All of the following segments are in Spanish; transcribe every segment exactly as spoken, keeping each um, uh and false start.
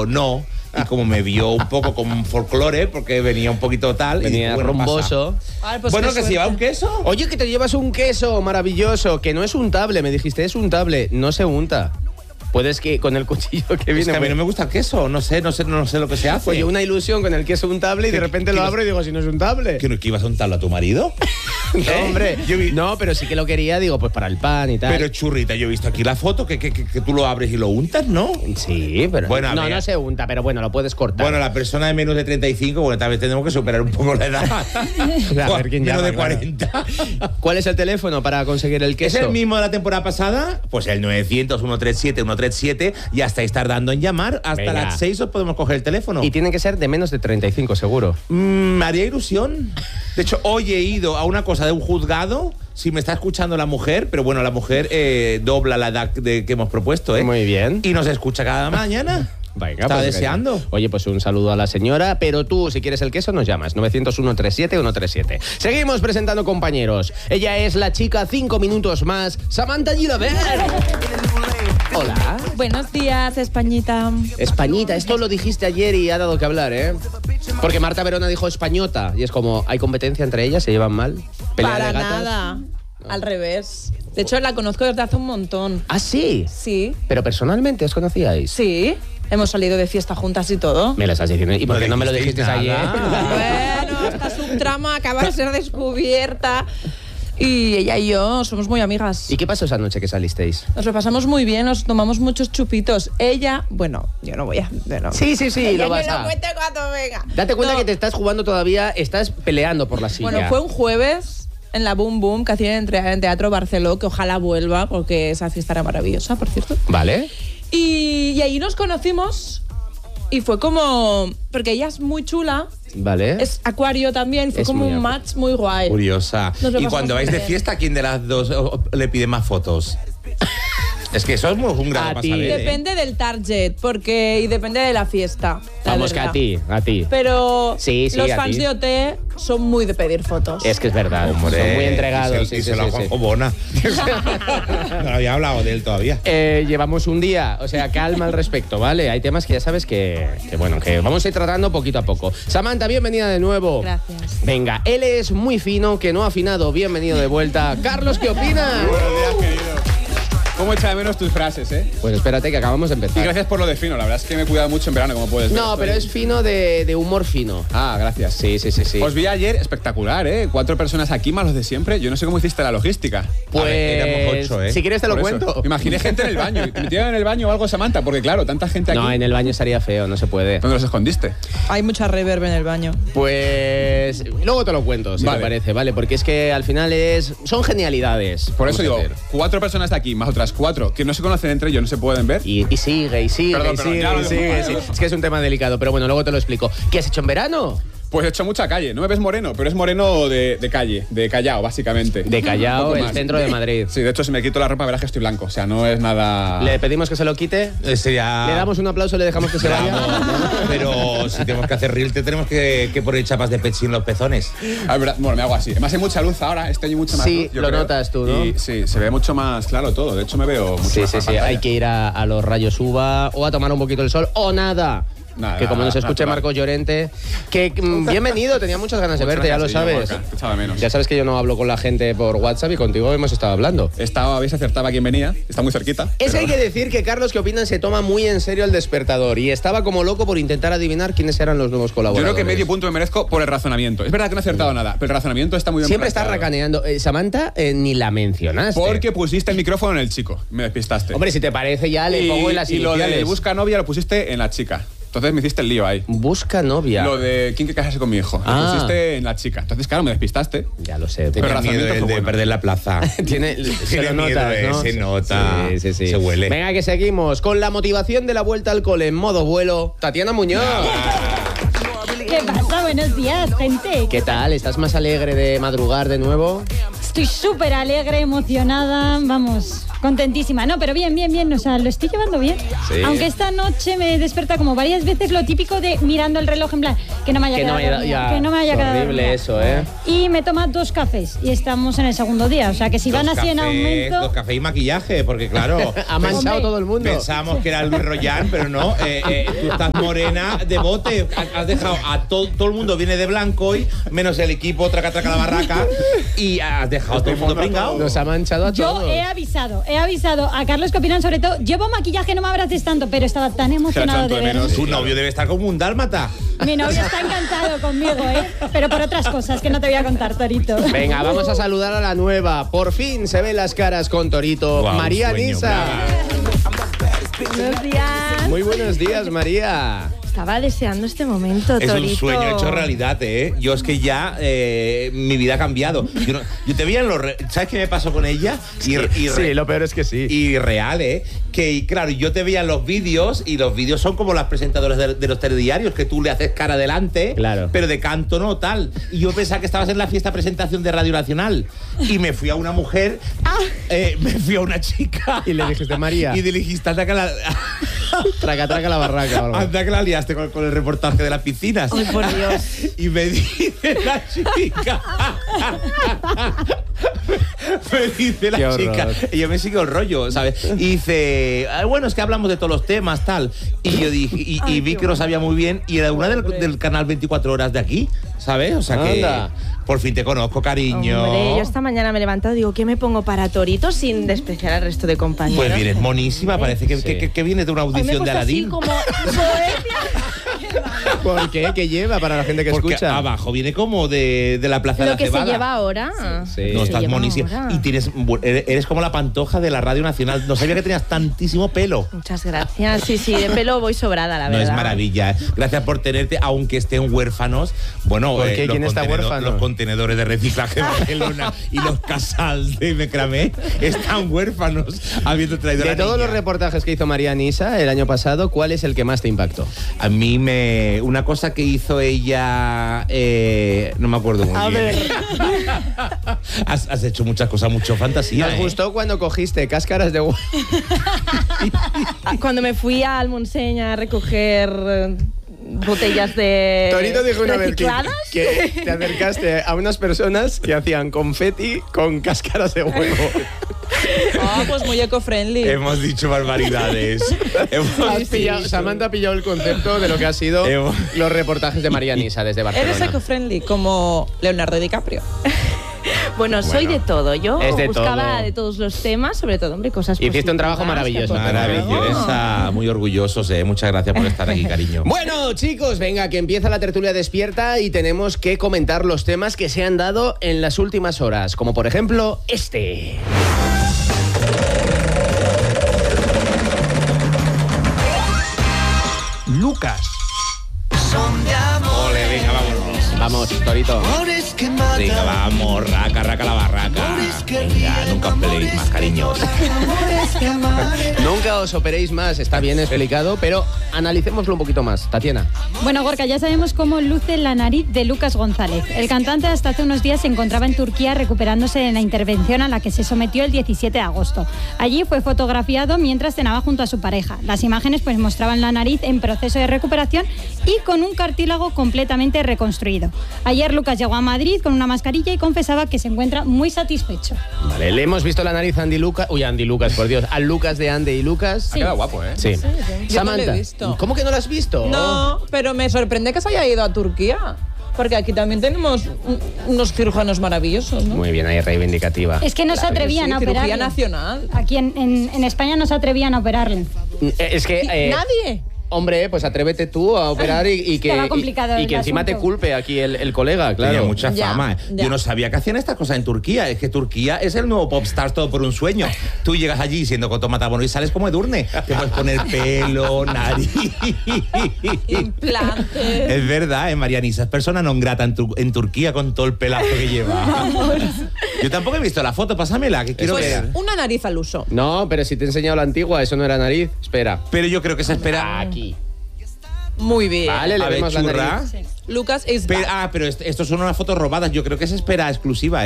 digo no. Y como me vio un poco con folclore, porque venía un poquito tal. Venía y, bueno, rumboso. Ay, pues bueno, qué que se suerte. lleva un queso. Oye, que te llevas un queso maravilloso, que no es untable, me dijiste, es untable, no se unta. Puedes que con el cuchillo que viene... Es que a mí pues, no me gusta el queso, no sé, no sé, no sé lo que se hace. pues yo una ilusión con el queso untable y de ¿Qué- repente qué lo ibas- abro y digo, si no es untable. ¿Que, que ibas a untarlo a tu marido? No, ¿Eh? hombre, Yo vi- no, pero sí que lo quería, digo, pues para el pan y tal. Pero churrita, yo he visto aquí la foto que, que, que, que tú lo abres y lo untas, ¿no? Sí, pero Bueno, a no, ver. no se unta, pero bueno, lo puedes cortar. Bueno, la persona de menos de treinta y cinco, bueno, tal vez tenemos que superar un poco la edad. A ver quién menos llama, de claro. cuarenta. ¿Cuál es el teléfono para conseguir el ¿Es queso? el mismo de la temporada pasada? Pues el novecientos, ciento treinta y siete, ciento treinta y siete. Ya estáis tardando en llamar. Hasta Venga. las seis os podemos coger el teléfono. Y tiene que ser de menos de treinta y cinco, seguro. Mm, me haría ilusión. De hecho, hoy he ido a una cosa de un juzgado. Si me está escuchando la mujer, pero bueno, la mujer eh, dobla la edad de, que hemos propuesto, ¿eh? Muy bien. Y nos escucha cada mañana. Venga, Está pues, deseando. Oye, pues un saludo a la señora, pero tú, si quieres el queso, nos llamas. novecientos uno, treinta y siete, ciento treinta y siete. Seguimos presentando compañeros. Ella es la chica cinco minutos más, Samantha Gilaber. Hola. Buenos días, Españita. Españita, esto lo dijiste ayer y ha dado que hablar, ¿eh? Porque Marta Verona dijo españota y es como, ¿hay competencia entre ellas? ¿Se llevan mal? ¿Pelea Para de gatas? nada. Al revés. De hecho, la conozco desde hace un montón. ¿Ah, sí? Sí. Pero personalmente, ¿os conocíais? Sí. Hemos salido de fiesta juntas y todo. Me lo estás diciendo. ¿Y por No qué no me lo dijisteis dijiste ayer? nada. Bueno, esta subtrama acaba de ser descubierta. Y ella y yo somos muy amigas. ¿Y qué pasó esa noche que salisteis? Nos lo pasamos muy bien, nos tomamos muchos chupitos. Ella, bueno, yo no voy a... No. Sí, sí, sí, Ella lo vas que lo a... cuente cuando venga. Date cuenta No. que te estás jugando todavía, estás peleando por la silla. Bueno, fue un jueves en la Boom Boom que hacían en Tre- en Teatro Barceló, que ojalá vuelva, porque esa fiesta era maravillosa, por cierto. ¿Vale? Y, y ahí nos conocimos y fue como... Porque ella es muy chula, ¿Vale? es acuario también, fue Es como muy un acu- match muy guay. Curiosa. Nos lo Y pasamos cuando vais muy de bien. fiesta, ¿quién de las dos o- le pide más fotos? Es que eso es muy un grado A más ti. saber, ¿eh? Depende del target, porque y depende de la fiesta. la Vamos que verdad. a ti, a ti. Pero Sí, sí, los a fans ti. de O T son muy de pedir fotos. Es que es verdad, Hombre, son muy entregados. Y sí, se, y sí, se lo sí, a Juanjo sí. Bona. No había hablado de él todavía. Eh, llevamos un día, o sea, calma al respecto, ¿vale? Hay temas que ya sabes que, que, bueno, que vamos a ir tratando poquito a poco. Samantha, bienvenida de nuevo. Gracias. Venga, él es muy fino, que no ha afinado. Bienvenido de vuelta. Carlos, ¿qué opinas? Buenos días, querido. ¿Cómo echa de menos tus frases, eh? Pues espérate que acabamos de Y empezar. gracias por lo de fino, la verdad es que me he cuidado mucho en verano, como puedes ver. No, Estoy- pero es fino de, de humor fino. Ah, gracias. Sí, sí, sí, sí. Os vi ayer, espectacular, ¿eh? Cuatro personas aquí, más los de siempre. Yo no sé cómo hiciste la logística. Pues, A ver, éramos ocho, ¿eh? si quieres te lo Por eso. cuento. Me imaginé gente en el baño. ¿Te metieron en el baño o algo, Samantha? Porque claro, tanta gente aquí. No, en el baño estaría feo, no se puede. ¿Dónde los escondiste? Hay mucha reverb en el baño. Pues luego te lo cuento, si Vale. te parece, ¿vale? Porque es que al final es son genialidades. Por eso vamos a digo, hacer. cuatro personas de aquí, más otras cuatro, que no se conocen entre ellos, no se pueden ver. Y, y sigue, y sigue, Perdón, y perdón, sigue, ya lo y dejo, sigue, ya y lo sigue. dejo. Es que es un tema delicado, pero bueno, luego te lo explico. ¿Qué has hecho en verano? Pues he hecho mucha calle. No me ves moreno, pero es moreno de, de calle, de Callao, básicamente. De Un Callao, poco el más. centro de Madrid. Sí, de hecho, si me quito la ropa, verás que estoy blanco. O sea, no es nada. Le pedimos que se lo quite. Ese ya... Le damos un aplauso y le dejamos que se vaya. Pero si tenemos que hacer reel, te tenemos que, que poner chapas de pechín en los pezones. Ah, es verdad. Bueno, me hago así. Además hay mucha luz ahora, este año mucha más Sí, luz, yo lo creo. notas tú, ¿no? Y sí, se ve mucho más claro todo. De hecho, me veo mucho Sí, más sí, en sí. pantalla. Hay que ir a, a los rayos uva o a tomar un poquito el sol o nada. Nada, que como nada, nos escuche natural. Marcos Llorente, que mm, bienvenido, tenía muchas ganas de Muchas verte, ya lo gracias, sí, sabes. Gorka, te echaba de menos. Ya sabes que yo no hablo con la gente por WhatsApp y contigo hemos estado hablando. Estaba, habéis acertado a quién venía, está muy cerquita. Es que pero- hay que decir que Carlos, ¿qué opinan? Se toma muy en serio el despertador y estaba como loco por intentar adivinar quiénes eran los nuevos Yo colaboradores. creo que medio punto me merezco por el razonamiento. Es verdad que no he acertado nada, pero el razonamiento está muy bien Siempre está planteado. racaneando. Eh, Samantha, eh, ni la mencionaste. Porque pusiste el micrófono en el chico, me despistaste. Hombre, si te parece ya le y, pongo en las y lo iniciales. de busca novia lo pusiste en la chica. Entonces me hiciste el lío ahí. Busca novia. Lo de quién que casarse con mi hijo. Ah. Lo pusiste en la chica. Entonces, claro, me despistaste. Ya lo sé. Pero Tenía miedo razonamiento el fue de bueno. perder la plaza. Tiene, se Tiene lo miedo, notas, eh, ¿no? se nota, Sí, sí, sí. se huele. Venga, que seguimos. Con la motivación de la vuelta al cole en modo vuelo, Tatiana Muñoz. ¿Qué pasa? Buenos días, gente. ¿Qué tal? ¿Estás más alegre de madrugar de nuevo? estoy súper alegre, emocionada, vamos, contentísima. No, pero bien, bien, bien, o sea, lo estoy llevando bien. Sí. Aunque esta noche me despierta como varias veces lo típico de mirando el reloj en plan, que no me haya Que no quedado haya, dormida, ya, que no me haya es quedado horrible dormida. eso, ¿eh? Y me toma dos cafés y estamos en el segundo día, o sea, que si van Dos así en cafés, aumento... Dos cafés y maquillaje, porque claro. Ha manchado Hombre. todo el mundo. Pensamos que era Luis Royan, pero no. Eh, eh, tú estás morena de bote. Has- Has dejado a todo, todo el mundo viene de blanco hoy, menos el equipo traca traca la barraca. Y has dejado a todo el mundo pringado. Nos ha manchado a Yo todos. he avisado, he avisado a Carlos que opinan sobre todo. Llevo maquillaje, no me abraces tanto, pero estaba tan emocionado tanto de de verme. menos. Tu novio debe estar como un dálmata. Mi novio está encantado conmigo, ¿eh? Pero por otras cosas que no te voy a contar, Torito. Venga, vamos a saludar a la nueva. Por fin se ven las caras con Torito. Guau, María sueño, Nisa. Buenos días. Muy buenos días, María. Estaba deseando este momento, Es Torito. un sueño hecho realidad, ¿eh? Yo es que ya eh, mi vida ha cambiado. Yo, no- yo te veía en los... re- ¿Sabes qué me pasó con ella? Y, y re- Sí, lo peor es que sí. Y real, ¿eh? Que, claro, yo te veía en los vídeos y los vídeos son como las presentadoras de, de los telediarios, que tú le haces cara adelante, Claro. pero de canto no, tal. Y yo pensaba que estabas en la fiesta presentación de Radio Nacional. Y me fui a una mujer, eh, me fui a una chica. Y le dijiste, María. Y le dijiste, anda que la, Traca, traca la barraca o algo. anda que la liaste con, con el reportaje de las piscinas. Ay, por Dios. Y me dice la chica. me dice la Qué horror. chica. Y yo me sigo el rollo, ¿sabes? Y dice, "Ah, bueno, es que hablamos de todos los temas, tal. Y yo dije, y, y Ay, vi qué que lo sabía muy bien. Y era una del, del canal veinticuatro horas de aquí, ¿sabes? O sea que Anda. por fin te conozco, cariño. Hombre, yo esta mañana me he levantado y digo, ¿qué me pongo para Torito sin despreciar al resto de compañeros? Pues vienes monísima, parece que, Sí. que, que- que vienes de una Hoy me he audición de puesto así Aladín. como bohemia. ¿Por qué? ¿Qué lleva para la gente que Porque escucha? abajo viene como de, de la Plaza de Lo la que se Cebada. lleva ahora. Sí. No, Se estás lleva monísima. ahora. Y tienes, bu- eres eres como la Pantoja de la Radio Nacional. No sabía que tenías tantísimo pelo. Muchas gracias. Sí, sí, de pelo voy sobrada, la No, verdad. es maravilla. ¿eh? Gracias por tenerte, aunque estén huérfanos. Bueno, ¿Por qué? los, ¿Quién está contenedo- huérfano? los contenedores de reciclaje de Barcelona y los casals de Mecramé están huérfanos, habiendo traído De la todos niña. los reportajes que hizo María Nisa el año pasado, ¿cuál es el que más te impactó? A mí me... Una cosa que hizo ella... eh, no me acuerdo muy A bien. ver. has, has hecho muchas cosas, mucho fantasía. Nos ¿eh? gustó cuando cogiste cáscaras de huevo. Ah, Cuando me fui al Montseny a recoger eh, botellas de Torito dijo una vez que, recicladas. que te acercaste a unas personas que hacían confeti con cáscaras de huevo. Ah, pues muy eco-friendly. Hemos dicho barbaridades. Hemos Has pillado- Samantha ha pillado el concepto de lo que ha sido Hemos- los reportajes de María Nisa desde Eres Barcelona. eco-friendly como Leonardo DiCaprio. Bueno, soy Bueno, de todo. Yo es de buscaba todo. de todos los temas, sobre todo, hombre, cosas Hiciste un trabajo positivas, maravilloso. que aportan algo. Maravillosa, muy orgullosos, eh. Muchas gracias por estar aquí, cariño. Bueno, chicos, venga, que empieza la tertulia despierta y tenemos que comentar los temas que se han dado en las últimas horas, como por ejemplo este. Lucas. Ole, venga, vámonos. Vamos, Torito. Venga, vamos, raca, raca la barraca. Venga, nunca os peleéis más, cariños. Nunca os operéis más, está bien explicado, pero analicémoslo un poquito más. Tatiana. Bueno, Gorka, ya sabemos cómo luce la nariz de Lucas González. El cantante hasta hace unos días se encontraba en Turquía recuperándose de la intervención a la que se sometió el diecisiete de agosto. Allí fue fotografiado mientras cenaba junto a su pareja. Las imágenes pues mostraban la nariz en proceso de recuperación y con un cartílago completamente reconstruido. Ayer Lucas llegó a Madrid con una mascarilla y confesaba que se encuentra muy satisfecho. Vale, le hemos visto la nariz a Andy Lucas. Uy, Andy Lucas, por Dios. Al Lucas de Andy y Lucas. Ha quedado guapo, ¿eh? Sí. Yo no lo he Samantha, visto. ¿cómo que no lo has visto? No, pero me sorprende que se haya ido a Turquía. Porque aquí también tenemos un- unos cirujanos maravillosos, ¿no? Muy bien, ahí reivindicativa. Es que no se Claro. atrevían Sí, a cirugía operarle. nacional. Aquí en, en- en España no se atrevían a operarle. Es que... eh, Nadie. Hombre, pues atrévete tú a operar y, y que, Estaba complicado y, y el que encima asunto. te culpe aquí el, el colega, claro. Tenía mucha Ya, fama. ¿eh? ya. Yo no sabía que hacían estas cosas en Turquía. Es que Turquía es el nuevo popstar todo por un sueño. Tú llegas allí siendo cotomatabono y sales como Edurne. Te puedes poner pelo, nariz. Implantes. Es verdad, ¿eh? Marianisa es persona non grata en, tu- en Turquía con todo el pelazo que lleva. Yo tampoco he visto la foto, pásamela, que quiero Pues ver. una nariz al uso. No, pero si te he enseñado la antigua, eso no era nariz. Espera. Pero yo creo que se espera. Aquí. Muy bien. Vale, le A ver, vemos la churra. nariz. Lucas is Pero- back. ah, pero est- estos son unas fotos robadas. Yo creo que se espera exclusiva, ¿eh?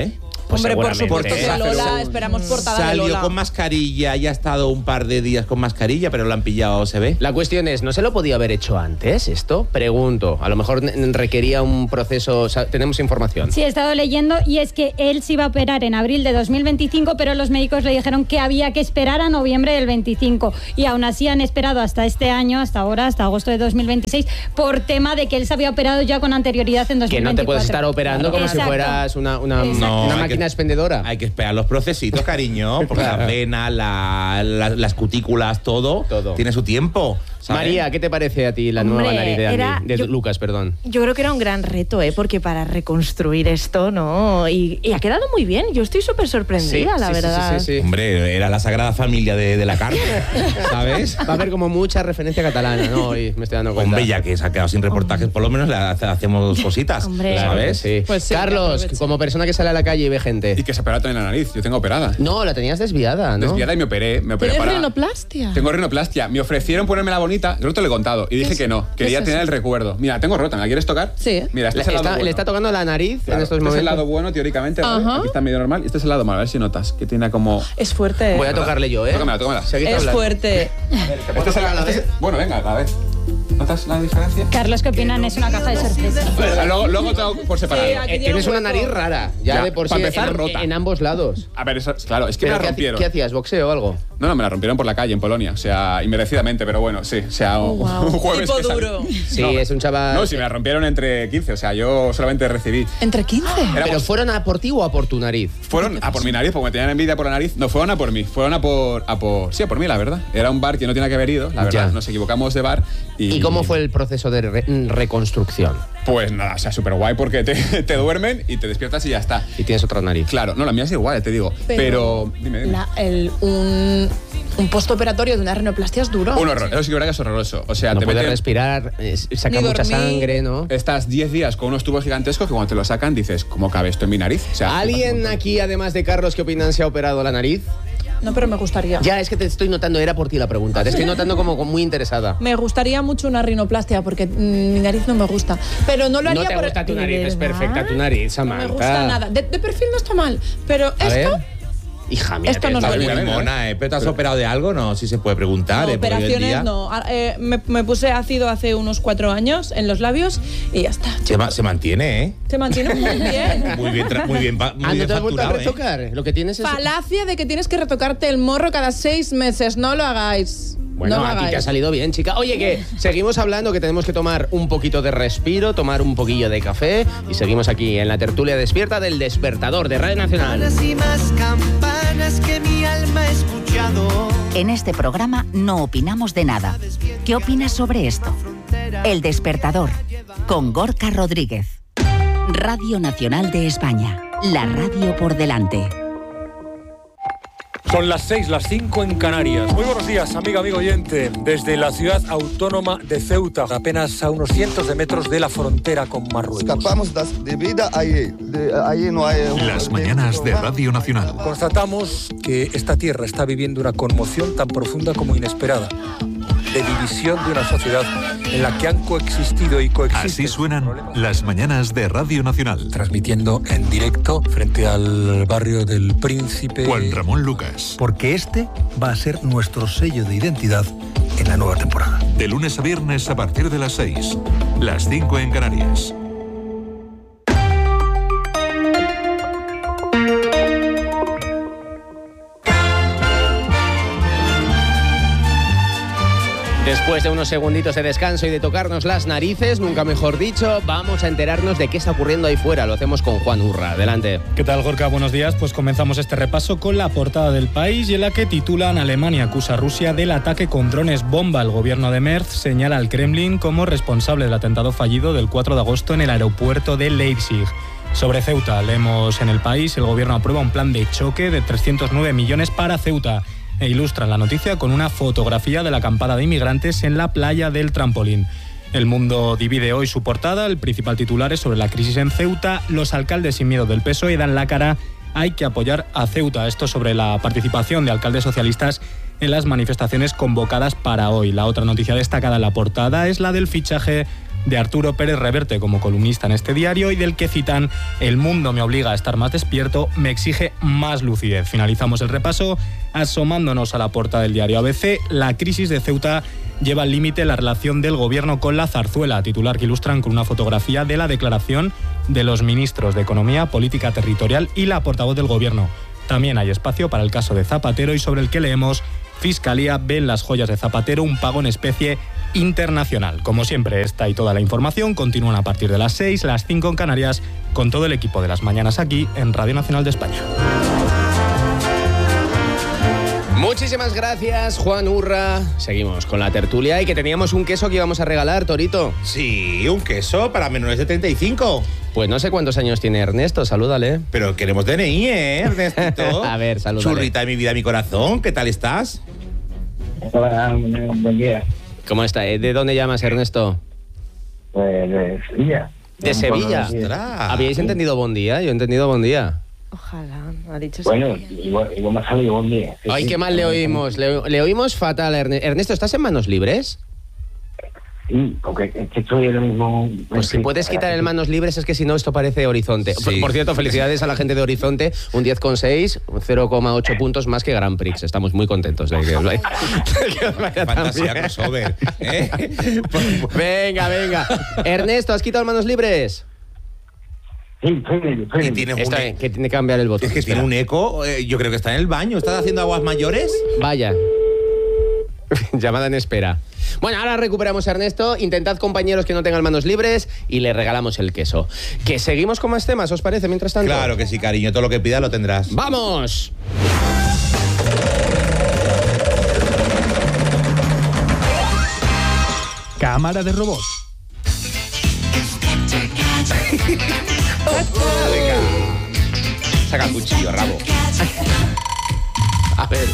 Pues Hombre, por seguramente, supuesto ¿eh? que Lola, esperamos portada de Salió Lola. con mascarilla y ha estado un par de días con mascarilla, pero lo han pillado, se ve. La cuestión es, ¿no se lo podía haber hecho antes esto? Pregunto. A lo mejor n- requería un proceso... O sea, tenemos información. Sí, he estado leyendo y es que él se iba a operar en abril de dos mil veinticinco, pero los médicos le dijeron que había que esperar a noviembre del veinticinco. Y aún así han esperado hasta este año, hasta ahora, hasta agosto de dos mil veintiséis, por tema de que él se había operado ya con anterioridad en dos mil veinticuatro. Que no te puedes estar operando como Exacto. si fueras una, una, Exacto. No, una hay máquina que- expendedora. Hay que esperar los procesitos, cariño, porque Claro. las venas, la- la- las cutículas, todo, Todo. tiene su tiempo. ¿sabes? María, ¿qué te parece a ti la nueva Hombre, nariz de, Andy- era- de yo- Lucas, perdón? Yo creo que era un gran reto, ¿eh? Porque para reconstruir esto, ¿no? Y, y ha quedado muy bien. Yo estoy súper sorprendida, la sí, sí, verdad. sí, sí, sí. Hombre, era la sagrada familia de, de la carne, ¿sabes? Va a haber como mucha referencia catalana, ¿no? Hoy me estoy dando cuenta. Hombre, ya que se ha quedado sin reportajes, por lo menos le hace- hacemos cositas, Hombre. Claro que ¿sabes? sí. Pues sí, que Carlos, aproveche. como persona que sale a la calle y ve Y gente. que se opera también la nariz. Yo tengo operada. No, la tenías desviada, ¿no? Desviada y me operé. Me operé ¿Tienes para... rinoplastia? Tengo rinoplastia. Me ofrecieron ponérmela bonita. Yo no te lo he contado. Y dije es- que no. qué Quería es tener eso? el recuerdo. Mira, tengo rota. ¿Me la quieres tocar? Sí. Mira, este Le es el lado está, bueno. le está tocando la nariz Claro, en estos este momentos. es el lado bueno, teóricamente. ¿vale? Ajá. Aquí está medio normal. Y este es el lado malo. A ver si notas. Que tiene como... Es fuerte. Voy a tocarle yo, ¿eh? Tócamela, tócamela. Seguid Es hablando. fuerte. Este es el- este es- Bueno, venga, a ver. ¿Notas la diferencia? Carlos, ¿qué opinan? Es una caja de sorpresa. Bueno, luego, luego te hago por separado. Sí, aquí Eh, tiene Tienes un una hueco. nariz rara, ya, Ya, de por sí, para empezar, en, rota. en ambos lados. A ver, eso, claro, es que me Pero la ¿qué, haci- rompieron. ¿Qué hacías? ¿Boxeo o algo? No, no, me la rompieron por la calle en Polonia. O sea, inmerecidamente, pero bueno, sí. O sea, un, un jueves. Tipo que salí. duro. Sí, No, es un chaval... No, si me la rompieron entre quince. O sea, yo solamente recibí. ¿Entre quince? ¿Pero Éramos- fueron a por ti o a por tu nariz? Fueron a por mi nariz, porque me tenían envidia por la nariz. No, fueron a por mí. Fueron a por, a por. Sí, a por mí, la verdad. Era un bar que no tenía que haber ido, la verdad. Ya. Nos equivocamos de bar. ¿Y, ¿Y cómo fue el proceso de re- reconstrucción? Pues nada, o sea, súper guay porque te, te duermen y te despiertas y ya está. Y tienes otra nariz. Claro, no, la mía es igual, te digo. Pero. dime, dime. La- el- un, un postoperatorio de una rinoplastia es duro. Un horror. Eso sí que verdad que es horroroso. O sea, No te puedes meten- respirar, eh, saca Ni mucha dormir. sangre, ¿no? Estás diez días con unos tubos gigantescos que cuando te lo sacan dices, ¿cómo cabe esto en mi nariz? O sea, ¿Alguien aquí, además de Carlos, qué opinan se ha operado la nariz? No, pero me gustaría. Ya, es que te estoy notando, era por ti la pregunta. Te estoy notando como, como muy interesada. Me gustaría mucho una rinoplastia porque mm, mi nariz no me gusta. Pero no lo haría No te por... gusta tu nariz, es ¿Verdad? perfecta tu nariz, No Samantha. me gusta nada. De, de perfil no está mal, pero A esto... ver. Hija mía, Esto que no es está bueno. muy Muy mira, mira. mona, ¿eh? ¿Pero te has operado de algo? No, si se puede preguntar. No, ¿eh? Porque hoy en operaciones día no. Ah, eh, me, me puse ácido hace unos cuatro años en los labios y ya está. Se, ma- se mantiene, ¿eh? Se mantiene muy bien. Muy bien, tra- muy bien, pa- muy Ah, ¿no bien te has vuelto a facturado, ¿eh? retocar? Lo que tienes es... Falacia de que tienes que retocarte el morro cada seis meses. No lo hagáis. Bueno, no lo aquí hagáis. te ha salido bien, chica. Oye, que seguimos hablando, que tenemos que tomar un poquito de respiro, tomar un poquillo de café y seguimos aquí en la tertulia despierta del Despertador de Radio Nacional. Campanas y más campanas que mi alma ha escuchado. En este programa no opinamos de nada. ¿Qué opinas sobre esto? El Despertador, con Gorka Rodríguez. Radio Nacional de España, la radio por delante. Son las seis, las cinco en Canarias. Muy buenos días, amiga, amigo oyente. Desde la ciudad autónoma de Ceuta, apenas a unos cientos de metros de la frontera con Marruecos. Escapamos de vida ahí. De, ahí no hay... Las mañanas de Radio Nacional. Constatamos que esta tierra está viviendo una conmoción tan profunda como inesperada, de división de una sociedad en la que han coexistido y coexisten. Así suenan las mañanas de Radio Nacional. Transmitiendo en directo frente al barrio del Príncipe. Juan Ramón Lucas. Porque este va a ser nuestro sello de identidad en la nueva temporada. De lunes a viernes a partir de las seis. Las cinco en Canarias. Después de unos segunditos de descanso y de tocarnos las narices, nunca mejor dicho, vamos a enterarnos de qué está ocurriendo ahí fuera. Lo hacemos con Juan Urra. Adelante. ¿Qué tal, Gorka? Buenos días. Pues comenzamos este repaso con la portada del País y en la que titulan Alemania acusa a Rusia del ataque con drones bomba. El gobierno de Merz señala al Kremlin como responsable del atentado fallido del cuatro de agosto en el aeropuerto de Leipzig. Sobre Ceuta, leemos en el País, el gobierno aprueba un plan de choque de trescientos nueve millones para Ceuta. E ilustran la noticia con una fotografía de la acampada de inmigrantes en la playa del Trampolín. El Mundo divide hoy su portada, el principal titular es sobre la crisis en Ceuta, los alcaldes sin miedo del P S O E dan la cara, hay que apoyar a Ceuta. Esto sobre la participación de alcaldes socialistas en las manifestaciones convocadas para hoy. La otra noticia destacada en la portada es la del fichaje de Arturo Pérez Reverte como columnista en este diario y del que citan: el mundo me obliga a estar más despierto, me exige más lucidez. Finalizamos el repaso asomándonos a la portada del diario A B C. La crisis de Ceuta lleva al límite la relación del gobierno con la zarzuela, titular que ilustran con una fotografía de la declaración de los ministros de Economía, Política Territorial y la portavoz del gobierno. También hay espacio para el caso de Zapatero y sobre el que leemos: Fiscalía ve en las joyas de Zapatero un pago en especie internacional. Como siempre, esta y toda la información continúan a partir de las seis, las cinco en Canarias, con todo el equipo de Las Mañanas aquí en Radio Nacional de España. Muchísimas gracias, Juan Urra. Seguimos con la tertulia y que teníamos un queso que íbamos a regalar, Torito. Sí, un queso para menores de treinta y cinco. Pues no sé cuántos años tiene Ernesto, salúdale. Pero queremos D N I, ¿eh, Ernestito? A ver, salúdale. Churrita de mi vida, mi corazón, ¿qué tal estás? Hola, buen día. ¿Cómo está? ¿De dónde llamas, Ernesto? Pues de Sevilla. ¿De Sevilla? Ostras. ¿Habíais entendido buen día? Yo he entendido buen día. Ojalá, ha dicho Bueno, sí. igual, igual me ha salido buen día. Sí, Ay, sí. qué mal le oímos. Le, le oímos fatal, Erne- Ernesto. ¿Estás en manos libres? Sí, porque es que estoy ahora mismo... Pues si puedes quitar el manos libres, es que si no esto parece Horizonte. Sí. Por, por cierto, felicidades a la gente de Horizonte, un diez coma seis, cero coma ocho puntos más que Grand Prix. Estamos muy contentos de que os vaya, de que os vaya tan Fantasía bien. crossover, ¿eh? Venga, venga. Ernesto, ¿has quitado manos libres? Sí, estoy en ello, estoy en Y ello. tienes Está un, bien, que tiene que cambiar el botón. es que tiene Espera. un eco, eh, yo creo que está en el baño. ¿Estás haciendo aguas mayores? Vaya. Llamada en espera. Bueno, ahora recuperamos a Ernesto. Intentad, compañeros, que no tengan manos libres y le regalamos el queso. Que seguimos con más temas, ¿os parece? Mientras tanto. Claro que sí, cariño. Todo lo que pidas lo tendrás. ¡Vamos! Cámara de robot. Venga. Saca el cuchillo, rabo. A ver.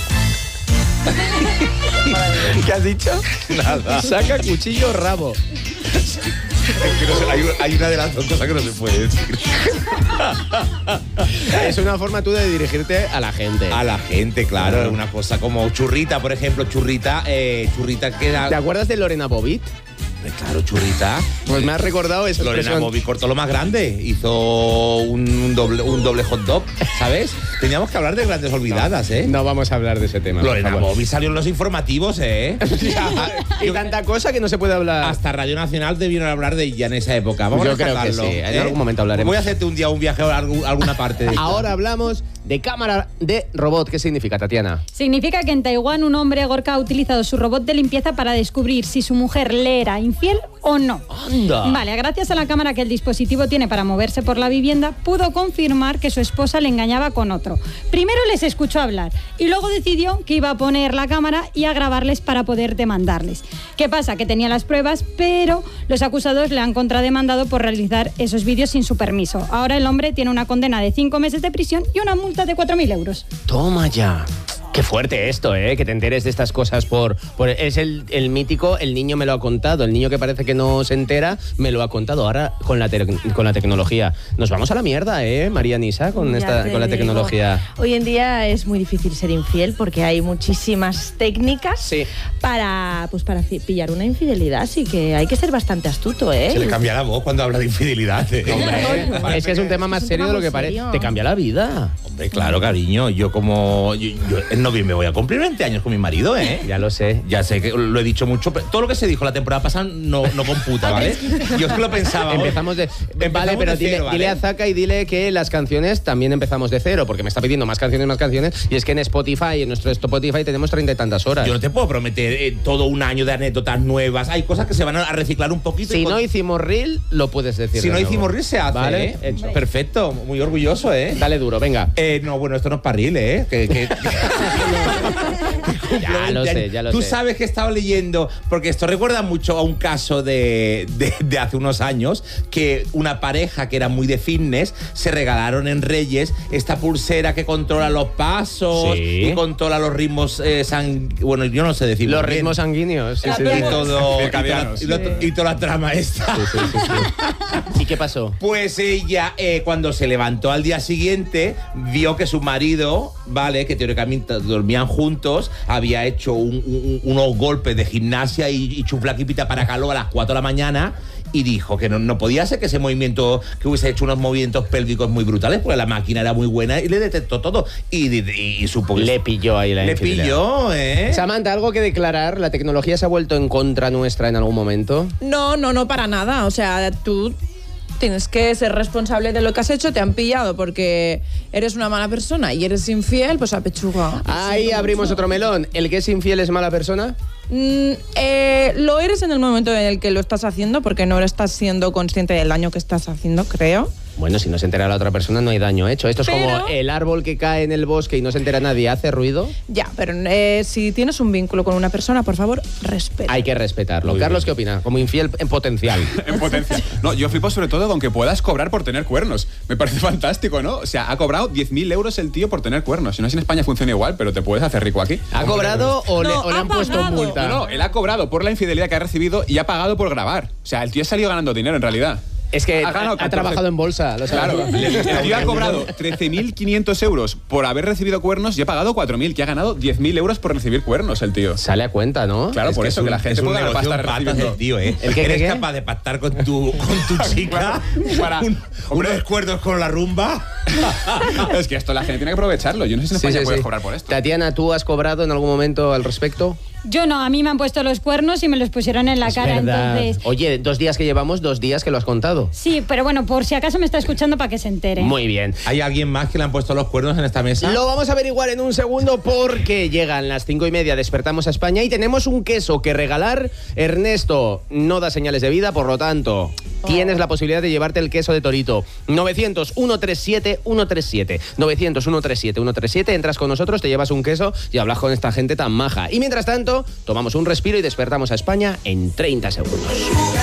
¿Qué has dicho? Nada. Saca cuchillo rabo. Es que no sé, hay, hay una de las dos cosas que no se puede decir. Es una forma tú de dirigirte a la gente. A la gente, claro. Claro. Una cosa como churrita, por ejemplo. Churrita, eh, churrita queda... ¿Te acuerdas de Lorena Bobbitt? Claro, churrita. Pues me has recordado esa Lorena expresión. Bobbitt cortó lo más grande. Hizo un, un doble, un doble hot dog, ¿sabes? Teníamos que hablar de grandes olvidadas, ¿eh? No vamos a hablar de ese tema. por Lorena favor. Bobbitt salió en los informativos, ¿eh? Y tanta cosa que no se puede hablar. Hasta Radio Nacional debieron hablar de ella en esa época. Vamos Yo a creo que destacarlo, sí, en ¿eh? algún momento hablaremos. Voy a hacerte un día un viaje a algún- alguna parte de esto. Ahora hablamos de cámara de robot. ¿Qué significa, Tatiana? Significa que en Taiwán un hombre, Gorka, ha utilizado su robot de limpieza para descubrir si su mujer le era infiel o no. ¡Anda! Vale, gracias a la cámara que el dispositivo tiene para moverse por la vivienda, pudo confirmar que su esposa le engañaba con otro. Primero les escuchó hablar y luego decidió que iba a poner la cámara y a grabarles para poder demandarles. ¿Qué pasa? Que tenía las pruebas, pero los acusados le han contrademandado por realizar esos vídeos sin su permiso. Ahora el hombre tiene una condena de cinco meses de prisión y una multa de cuatro mil euros. Toma ya. Qué fuerte esto, ¿eh? Que te enteres de estas cosas por... por es el, el mítico, el niño me lo ha contado. El niño que parece que no se entera, me lo ha contado. Ahora, con la, te- con la tecnología. Nos vamos a la mierda, ¿eh, María Nisa? Con, Ya esta, te con la digo. tecnología. Hoy en día es muy difícil ser infiel porque hay muchísimas técnicas Sí. para, pues, para fi- pillar una infidelidad. Así que hay que ser bastante astuto, ¿eh? Se le cambia la voz cuando habla de infidelidad, ¿eh? Hombre, es que es un tema más Es un serio de tema lo que muy parece. serio. Te cambia la vida. Hombre, claro, cariño. Yo como... Yo, yo en noviembre voy a cumplir veinte años con mi marido, ¿eh? Ya lo sé. Ya sé que lo he dicho mucho, pero todo lo que se dijo la temporada pasada no, no computa, ¿vale? Yo es que lo pensaba. Empezamos de... Vale, pero de dile, cero, ¿vale? dile a Zaka y dile que las canciones también empezamos de cero, porque me está pidiendo más canciones, más canciones, y es que en Spotify, en nuestro Spotify tenemos treinta y tantas horas. Yo no te puedo prometer eh, todo un año de anécdotas nuevas. Hay cosas que se van a reciclar un poquito. Si y no con- hicimos reel, lo puedes decir. si de no nuevo. hicimos reel, se hace, Vale, ¿eh? hecho. Perfecto, muy orgulloso, ¿eh? Dale duro, venga. Eh, no, bueno, esto no es para reel, ¿eh? Que, que- Ya lo sé, ya lo Tú sé. sabes que estaba leyendo, porque esto recuerda mucho a un caso de, de, de hace unos años, que una pareja que era muy de fitness se regalaron en Reyes esta pulsera que controla los pasos Sí. y controla los ritmos eh, sang... Bueno, yo no sé decir Los muy bien. ritmos sanguíneos. Sí, y, sí, y sí. todo, y, Circadianos. toda, y lo- y toda la trama esta. Sí, sí, sí, sí. ¿Y qué pasó? Pues ella, eh, cuando se levantó al día siguiente, vio que su marido, ¿vale? Que teóricamente dormían juntos, había hecho un- un- unos golpes de gimnasia y, y chuflaquipita para calor a las cuatro de la mañana. y dijo que no, no podía ser que ese movimiento, que hubiese hecho unos movimientos pélvicos muy brutales, porque la máquina era muy buena y le detectó todo. Y, y, y supo que le pilló ahí la Le infidelidad. pilló, ¿eh? Samantha, ¿algo que declarar? ¿La tecnología se ha vuelto en contra nuestra en algún momento? No, no, no para nada. O sea, tú tienes que ser responsable de lo que has hecho. Te han pillado porque eres una mala persona y eres infiel, pues a pechuga. Ahí abrimos otro melón. ¿El que es infiel es mala persona? Mm, eh, lo eres en el momento en el que lo estás haciendo, porque no estás siendo consciente del daño que estás haciendo, creo. Bueno, si no se entera la otra persona, no hay daño hecho. Esto es Pero- como el árbol que cae en el bosque y no se entera nadie, ¿hace ruido? Ya, pero eh, si tienes un vínculo con una persona, por favor, respeta. Hay que respetarlo. Muy Carlos, bien. ¿qué opina? Como infiel en potencial. En potencia. No, yo flipo sobre todo con que puedas cobrar por tener cuernos. Me parece fantástico, ¿no? O sea, ha cobrado diez mil euros el tío por tener cuernos. Si no, si en España funciona igual, pero te puedes hacer rico aquí. ¿Ha cobrado o le, No, o le ha han puesto pagado. multa? No, no, él ha cobrado por la infidelidad que ha recibido y ha pagado por grabar. O sea, el tío ha salido ganando dinero en realidad. Es que Ha ha, ganado ha catorce. trabajado en bolsa. Lo Claro, sabes. el el tío ha cobrado trece mil quinientos euros por haber recibido cuernos y ha pagado cuatro mil, que ha ganado diez mil euros por recibir cuernos el tío. Sale a cuenta, ¿no? Claro, Es por que eso es que la un- gente es un puede ganar negocio pasta en patas recibiendo. del tío, ¿eh? ¿El qué, Eres qué, qué? capaz de pactar con tu, con tu chica Para- un- Hombre. unos cuerdos con la rumba. Es que esto la gente tiene que aprovecharlo. Yo no sé si en Sí, España sí, puedes sí. cobrar por esto. Tatiana, ¿tú has cobrado en algún momento al respecto? Yo no, a mí me han puesto los cuernos y me los pusieron en la Es cara, verdad. entonces... Oye, dos días que llevamos, dos días que lo has contado. Sí, pero bueno, por si acaso me está escuchando para que se entere. Muy bien. ¿Hay alguien más que le han puesto los cuernos en esta mesa? Lo vamos a averiguar en un segundo porque llegan las cinco y media, despertamos a España y tenemos un queso que regalar. Ernesto no da señales de vida, por lo tanto, tienes la posibilidad de llevarte el queso de Torito. novecientos, ciento treinta y siete, ciento treinta y siete. novecientos, ciento treinta y siete, ciento treinta y siete. Entras con nosotros, te llevas un queso y hablas con esta gente tan maja. Y mientras tanto, tomamos un respiro y despertamos a España en treinta segundos.